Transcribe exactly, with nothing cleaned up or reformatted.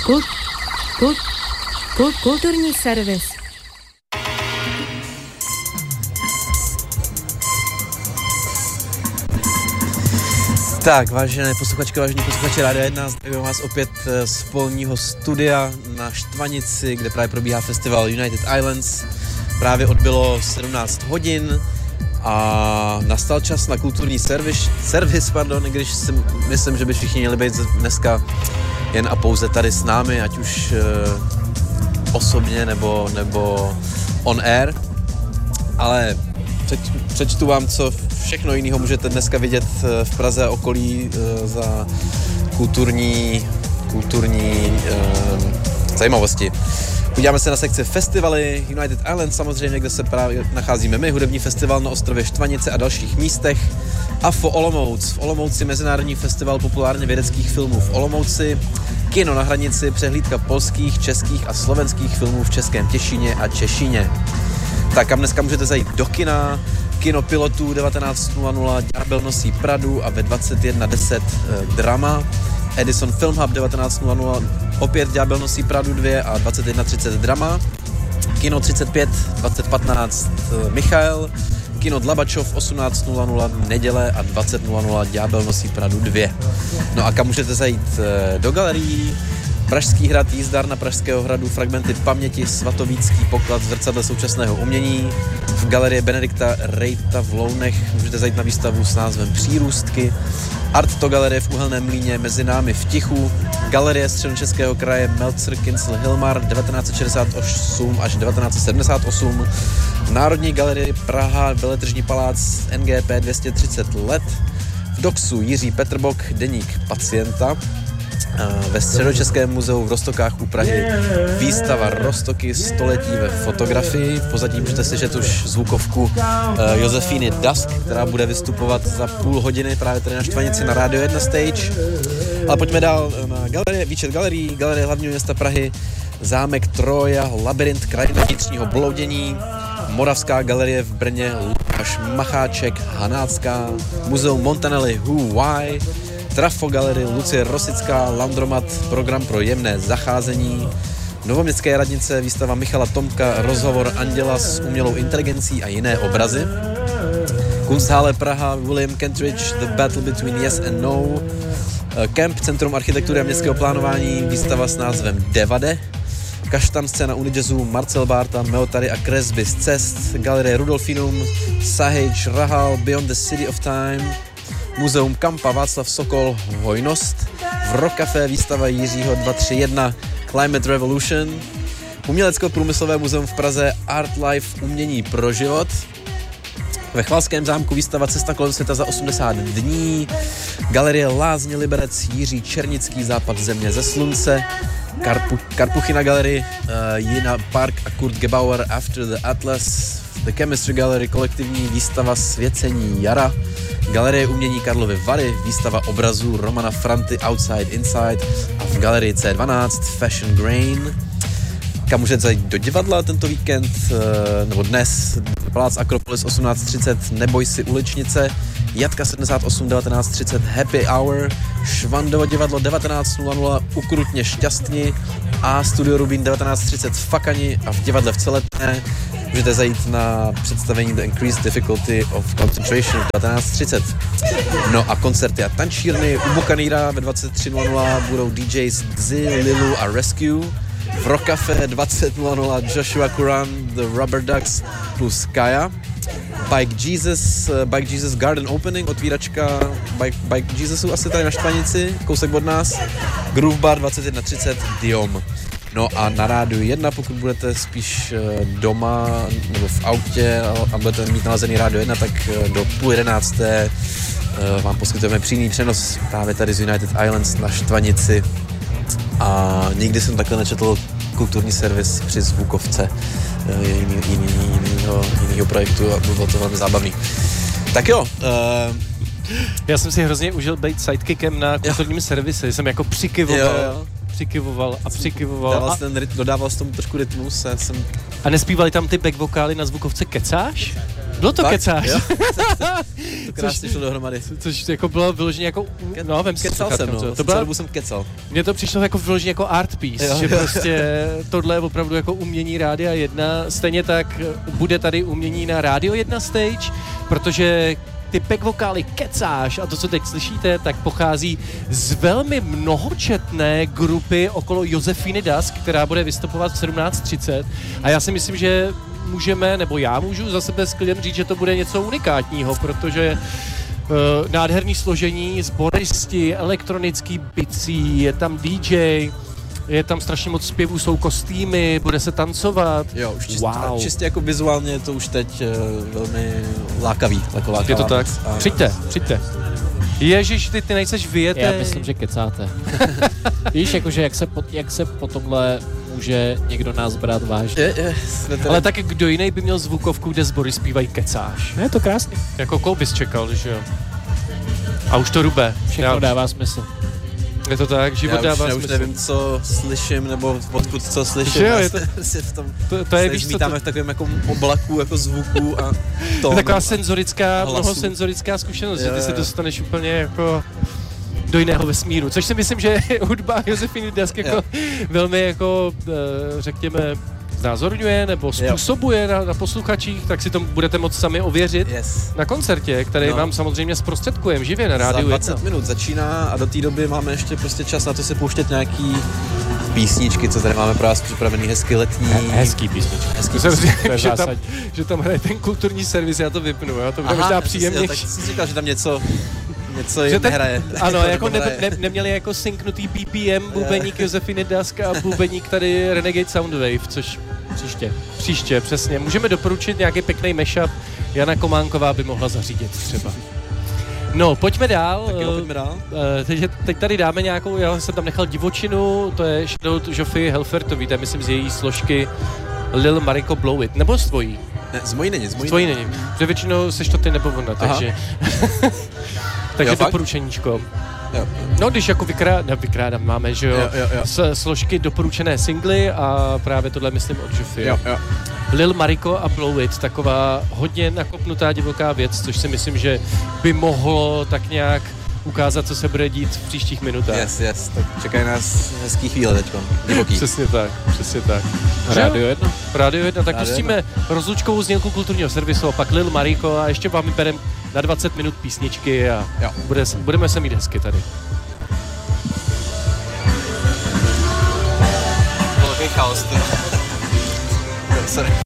Kult, kult, kult, kulturní servis. Tak, vážené posluchačky, vážení posluchači Rádia jedna, zdravím vás opět z polního studia na Štvanici, kde právě probíhá festival United Islands. Právě odbylo sedmnáct hodin a nastal čas na kulturní servis, servis pardon, když si myslím, že by všichni měli být dneska jen a pouze tady s námi, ať už e, osobně nebo, nebo on air, ale přeč, přečtu vám, co všechno jiného můžete dneska vidět v Praze a okolí e, za kulturní, kulturní e, zajímavosti. Podíváme se na sekci festivaly United Islands, samozřejmě, kde se právě nacházíme my, hudební festival na ostrově Štvanice a dalších místech. A F O Olomouc. V Olomouci Mezinárodní festival populárně vědeckých filmů v Olomouci, Kino na hranici, přehlídka polských, českých a slovenských filmů v Českém Těšíně a Češíně. Tak kam dneska můžete zajít do kina? Kino pilotů devatenáct nula nula Ďábel nosí Pradu a ve dvacet jedna deset eh, drama. Edison Film Hub devatenáct nula nula opět Ďábel nosí Pradu dva a dvacet jedna třicet drama. Kino třicet pět dvacet patnáct eh, Michael. Kino Dlabačov osmnáct nula nula neděle a dvacet nula nula Ďábel nosí Pradu dva. No a kam můžete zajít eh, do galerií? Pražský hrad, jízdárna Pražského hradu, fragmenty paměti, svatovícký poklad, zrcadle současného umění. V galerii Benedikta Rejta v Lounech můžete zajít na výstavu s názvem Přírůstky. Art to galerie v Uhelném mlýně Mezi námi v tichu. Galerie Středočeského kraje Meltzer Kincl Hilmar devatenáct set šedesát osm až devatenáct set sedmdesát osm. Národní galerie Praha Veletržní palác N G P dvě stě třicet let. V Doxu Jiří Petrbock Deník pacienta. Ve Středočeském muzeu v Roztokách u Prahy výstava Roztoky století ve fotografii. V pozadí můžete slyšet už zvukovku Josefíny Dusk, která bude vystupovat za půl hodiny právě tady na Štvanici na Rádio jedna stage. Ale pojďme dál na galerie, výčet galerií, Galerie hlavního města Prahy, Zámek Troja, Labyrint krajiny vnitřního bloudění, Moravská galerie v Brně, Lukáš Macháček, Hanácká, Muzeum Montanelli Who Why, Trafo galerie Lucie Rosická, Landromat, program pro jemné zacházení, Novoměstské radnice, výstava Michala Tomka, rozhovor Anděla s umělou inteligencí a jiné obrazy, Kunsthalle Praha, William Kentridge, The Battle Between Yes and No, Kemp, Centrum architektury a městského plánování, výstava s názvem Devade, Kaštan scéna Unijazzu, Marcel Bárta, Meotary a kresby z cest, Galerie Rudolfinum, Sahage, Rahal, Beyond the City of Time, Muzeum Kampa Václav Sokol, Hojnost, v Rock Café výstava Jiřího dva tři jedna, Climate Revolution, Umělecko-průmyslové muzeum v Praze Art Life umění pro život, ve Chvalském zámku výstava Cesta kolem světa za osmdesát dní, Galerie Lázně Liberec Jiří Černický Západ země ze slunce, Karpu, Karpuchyna Galerie, uh, Jina Park a Kurt Gebauer After the Atlas, The Chemistry Gallery kolektivní výstava Svěcení jara, Galerie umění Karlovy Vary, výstava obrazů Romana Franty Outside Inside a v galerii C dvanáct Fashion Grain. Kam můžete zajít do divadla tento víkend, nebo dnes, Palác Akropolis osmnáct třicet, Neboj si uličnice, Jatka sedmdesát osm devatenáct třicet, Happy Hour, Švandovo divadlo devatenáct nula nula, Ukrutně šťastní a Studio Rubín devatenáct třicet v Fakani a v divadle v Celetné můžete zajít na představení The Increased Difficulty of Concentration v devatenáct třicet. No a koncerty a tančírny u Buccaneera ve dvacet tři nula nula budou D Js Gzy, Lilu a Rescue. V Rock Café dvacet nula nula Joshua Kuran, The Rubber Ducks plus Kaya. Bike Jesus, Bike Jesus Garden Opening, otvíračka Bike, Bike Jesusu asi tady na Štvanici, kousek od nás. Groove Bar dvacet jedna třicet, Diom. No a na Rádiu jedna, pokud budete spíš doma nebo v autě a budete mít nalazený Rádio jedna, tak do půl jedenácté vám poskytujeme přímý přenos právě tady z United Islands na Štvanici. A nikdy jsem takhle nečetl kulturní servis při zvukovce jiný, jiný, jinýho, jinýho projektu a bylo to velmi zábavný. Tak jo. Uh... Já jsem si hrozně užil být sidekickem na kulturním servise, jsem jako přikyvoval. Jo, jo. Přikyvoval a přikyvoval. Dával A... ten rytm, dodával s tomu trošku rytmus. Já jsem... A nespívali tam ty back vokály na zvukovce Kecáš? Bylo to Fakt? kecáš. Jo. To krásně šlo dohromady. Což jako bylo vyloženě jako... No, vem si kecal jsem, no. To Celou byla, dobu jsem kecal. mně to přišlo jako vyloženě jako art piece, Jo, že jo. prostě tohle je opravdu jako umění Rádia jedna. Stejně tak bude tady umění na Rádio jedna stage, protože ty back vokály kecáš a to, co teď slyšíte, tak pochází z velmi mnohočetné grupy okolo Josefiny Dask, která bude vystupovat v sedmnáct třicet. A já si myslím, že můžeme, nebo já můžu za sebe s klidem říct, že to bude něco unikátního, protože uh, nádherný složení, sboristi, elektronický bicí, je tam D J, je tam strašně moc zpěvů, jsou kostýmy, bude se tancovat. Jo, už čist, wow. čistě jako vizuálně je to už teď uh, velmi lákavý. Taková Je to tak? A... Přijďte, přijďte. Ježiš, ty, ty nejseš vyjeté. Já myslím, že kecáte. Víš, jakože jak se, po, jak se po tomhle může někdo nás brát vážně. Je, je, jsme tady... Ale tak kdo jiný by měl zvukovku, kde sbory zpívají kecáš? No, je to krásný. Jako koho bys čekal, že jo? A už to rube. Všechno Já, dává smysl. je to tak, život já už, dává já už smysl. nevím, co slyším, nebo odkud co slyším. Že jo, Já je to- se v tom To, to je, se víš co, to, zmítáme v takovém jako oblaku jako zvuků a to tónu. je taková senzorická, hlasu. mnohosenzorická zkušenost, že Jo, ty se jo. dostaneš úplně jako do jiného vesmíru, což si myslím, že hudba Josefiny Dask jako Jo. velmi jako, eh, řekněme, znázorňuje nebo způsobuje na, na posluchačích, tak si to budete moct sami ověřit Yes. na koncertě, který No. vám samozřejmě zprostředkujeme živě na rádiu Za dvacet jedna. minut začíná a do té doby máme ještě prostě čas na to si pouštět nějaký písničky, co tady máme pro vás připravený, hezky letní. Hezký písnička. Hezký Jsem písničky. říkal, je že, tam, zásadní. že tam hraje ten kulturní servis, já to vypnu, jo? To bude možná jo, tak příjemnější. jsem si říkal, že tam něco, něco Že jim ten- nehraje. Ano, jako ne, nehraje. ne, neměli jako synknutý B P M bubeník Josefiny Dask a bubeník tady Renegade Soundwave, což Příště. příště, přesně. Můžeme doporučit nějaký pěkný mashup, Jana Kománková by mohla zařídit třeba. No, pojďme dál. Tak jo, pojďme dál. Eh, Teď, teď tady dáme nějakou, já jsem tam nechal divočinu, to je Shadow Joffy Helfertový, to je myslím z její složky Lil Mariko Blow It, nebo z tvojí? Ne, z mojí není, z mojí Tvojí není, protože většinou seš to ty nebo ona, takže... takže Jo, fakt? doporučeníčko. Jo. No, když jako vykrádám, ne, vykrádám, máme, že jo, Jo, jo, jo. S, složky doporučené singly a právě tohle myslím od Joffy. Jo, jo. Lil Mariko a Blow It, taková hodně nakopnutá divoká věc, což si myslím, že by mohlo tak nějak ukázat, co se bude dít v příštích minutách. Yes, yes, tak čekají nás hezký chvíle teďko, divoký. Přesně tak, přesně tak. Že jo? Rádio jedno. Rádio jedna, tak Rádio pustíme rozlučkovou znělku kulturního servisu a pak Lil Mariko a ještě vám vybereme na dvacet minut písničky a Jo. bude, budeme se mít hezky tady. Velký chaos. Sorry.